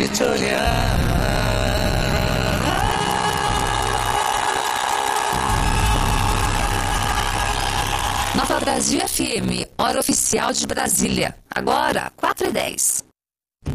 de te olhar. Nova Brasil FM, hora oficial de Brasília. Agora, 4h10.